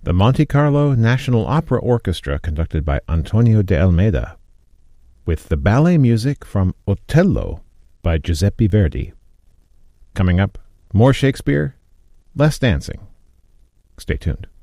the Monte Carlo National Opera Orchestra, conducted by Antonio de Almeida, with the ballet music from Otello by Giuseppe Verdi. Coming up, more Shakespeare, less dancing. Stay tuned.